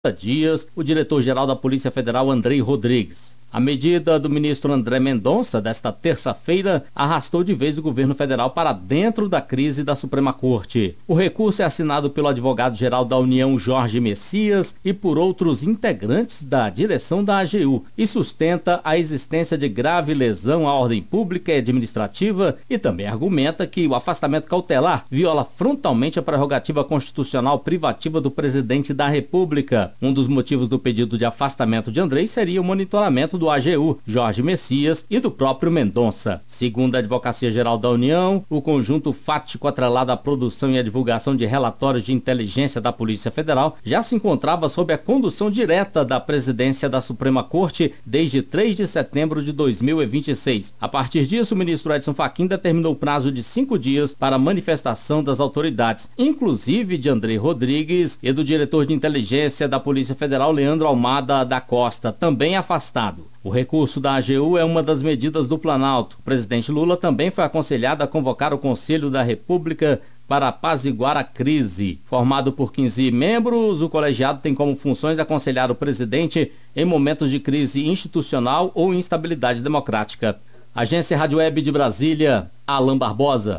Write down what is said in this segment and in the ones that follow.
dias o diretor-geral da Polícia Federal, Andrei Rodrigues. A medida do ministro André Mendonça, desta terça-feira, arrastou de vez o governo federal para dentro da crise da Suprema Corte. O recurso é assinado pelo advogado-geral da União, Jorge Messias, e por outros integrantes da direção da AGU, e sustenta a existência de grave lesão à ordem pública e administrativa e também argumenta que o afastamento cautelar viola frontalmente a prerrogativa constitucional privativa do presidente da República. Um dos motivos do pedido de afastamento de Andrei seria o monitoramento do AGU, Jorge Messias, e do próprio Mendonça. Segundo a Advocacia Geral da União, o conjunto fático atrelado à produção e à divulgação de relatórios de inteligência da Polícia Federal já se encontrava sob a condução direta da presidência da Suprema Corte desde 3 de setembro de 2026. A partir disso, o ministro Edson Fachin determinou o prazo de 5 dias para a manifestação das autoridades, inclusive de Andrei Rodrigues e do diretor de inteligência da Polícia Federal, Leandro Almada da Costa, também afastado. O recurso da AGU é uma das medidas do Planalto. O presidente Lula também foi aconselhado a convocar o Conselho da República para apaziguar a crise. Formado por 15 membros, o colegiado tem como funções aconselhar o presidente em momentos de crise institucional ou instabilidade democrática. Agência Rádio Web de Brasília, Alan Barbosa.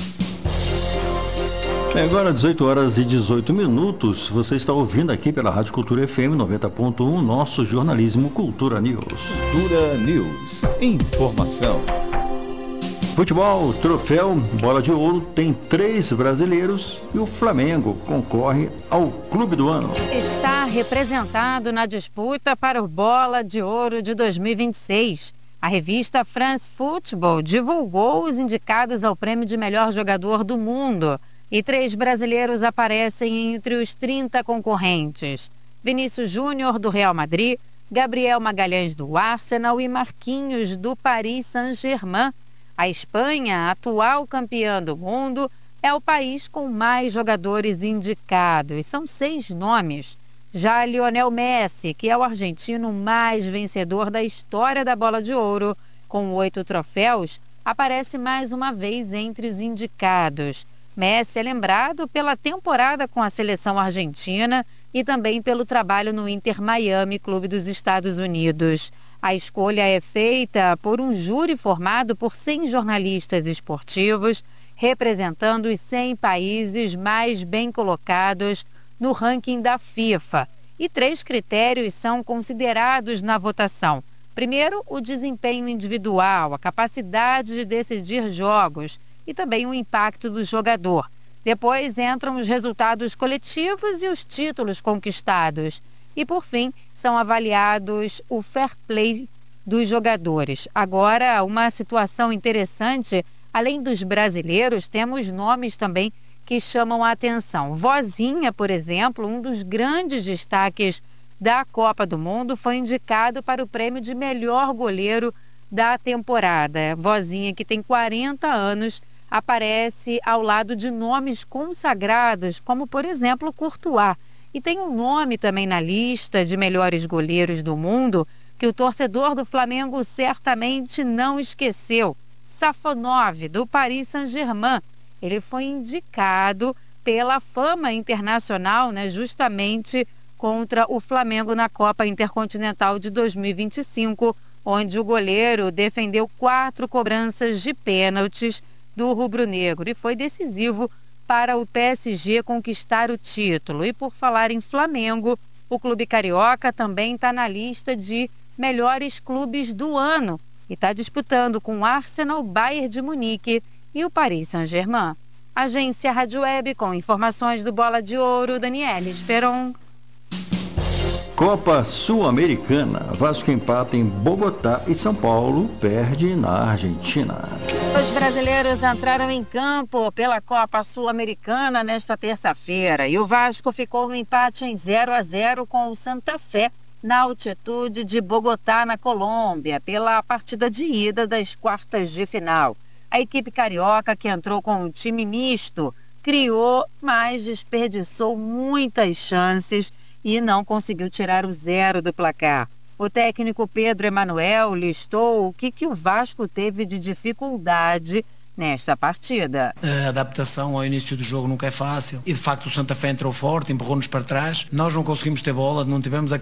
Agora 18h18, você está ouvindo aqui pela Rádio Cultura FM 90.1, nosso jornalismo Cultura News. Cultura News, informação. Futebol, troféu, bola de ouro, tem 3 brasileiros e o Flamengo concorre ao Clube do Ano. Está representado na disputa para o Bola de Ouro de 2026. A revista France Football divulgou os indicados ao prêmio de melhor jogador do mundo. E 3 brasileiros aparecem entre os 30 concorrentes: Vinícius Júnior, do Real Madrid, Gabriel Magalhães, do Arsenal, e Marquinhos, do Paris Saint-Germain. A Espanha, atual campeã do mundo, é o país com mais jogadores indicados. São 6 nomes. Já Lionel Messi, que é o argentino mais vencedor da história da Bola de Ouro, com 8 troféus, aparece mais uma vez entre os indicados. Messi é lembrado pela temporada com a seleção argentina e também pelo trabalho no Inter Miami, clube dos Estados Unidos. A escolha é feita por um júri formado por 100 jornalistas esportivos, representando os 100 países mais bem colocados no ranking da FIFA. E 3 critérios são considerados na votação. Primeiro, o desempenho individual, a capacidade de decidir jogos e também o impacto do jogador. Depois entram os resultados coletivos e os títulos conquistados. E, por fim, são avaliados o fair play dos jogadores. Agora, uma situação interessante, além dos brasileiros, temos nomes também que chamam a atenção. Vozinha, por exemplo, um dos grandes destaques da Copa do Mundo, foi indicado para o prêmio de melhor goleiro da temporada. Vozinha, que tem 40 anos, aparece ao lado de nomes consagrados, como, por exemplo, Courtois. E tem um nome também na lista de melhores goleiros do mundo que o torcedor do Flamengo certamente não esqueceu: Safonov, do Paris Saint-Germain. Ele foi indicado pela fama internacional, justamente contra o Flamengo na Copa Intercontinental de 2025, onde o goleiro defendeu 4 cobranças de pênaltis do rubro-negro e foi decisivo para o PSG conquistar o título. E por falar em Flamengo, o clube carioca também está na lista de melhores clubes do ano e está disputando com o Arsenal, Bayern de Munique e o Paris Saint-Germain. Agência Rádio Web, com informações do Bola de Ouro, Daniela Esperon. Copa Sul-Americana. Vasco empata em Bogotá e São Paulo perde na Argentina. Os brasileiros entraram em campo pela Copa Sul-Americana nesta terça-feira e o Vasco ficou no empate em 0-0 com o Santa Fé na altitude de Bogotá, na Colômbia, pela partida de ida das quartas de final. A equipe carioca, que entrou com um time misto, criou, mas desperdiçou muitas chances e não conseguiu tirar o 0 do placar. O técnico Pedro Emanuel listou o que o Vasco teve de dificuldade nesta partida. A adaptação ao início do jogo nunca é fácil e de facto o Santa Fé entrou forte, empurrou-nos para trás, nós não conseguimos ter bola, não tivemos a